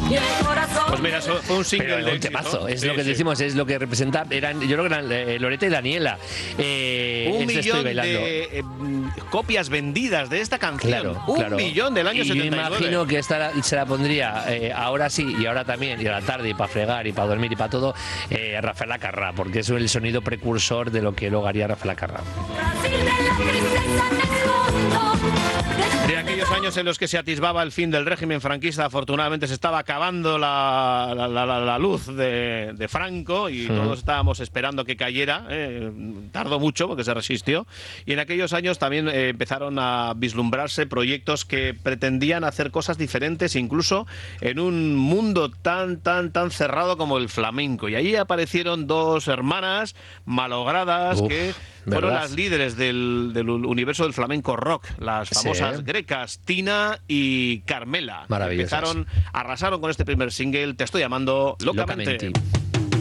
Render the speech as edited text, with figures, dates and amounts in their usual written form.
Pues mira, eso fue un single Pero de un éxito. temazo, es Sí, lo que sí. decimos, es lo que representa. Yo creo que eran Loretta y Daniela. Un Estoy millón bailando. de copias vendidas de esta canción. Claro, un claro. millón del año y 79. Yo imagino que se la pondría ahora sí y ahora también, y a la tarde, y para fregar, y para dormir, y para todo, Rafael Acarrá, porque es el sonido precursor de lo que luego haría Rafael Acarrá. De aquellos años en los que se atisbaba el fin del régimen franquista, afortunadamente se estaba acabando la luz de Franco y todos estábamos esperando que cayera. Tardó mucho porque se resistió. Y en aquellos años también empezaron a vislumbrarse proyectos que pretendían hacer cosas diferentes, incluso en un mundo tan cerrado como el flamenco. Y ahí aparecieron dos hermanas malogradas que fueron ¿verdad? las líderes del universo del flamenco rock, las famosas grecas, Tina y Carmela. Maravillosas. Arrasaron con este primer single, Te estoy llamando locamente. Locamente.